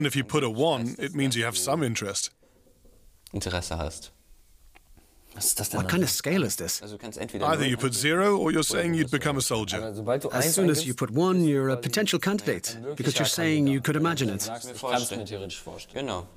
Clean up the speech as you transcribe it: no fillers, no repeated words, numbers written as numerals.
And if you put a 1, it means you have some interest. Interesse hast. Was ist das denn? What kind of scale is this? Also du kannst entweder Either you put 0 or you're saying you'd become a soldier. Sobald du As soon as you put 1, you're a potential candidate, because you're saying you could imagine it. Ich kann es mir theoretisch vorstellen. Genau.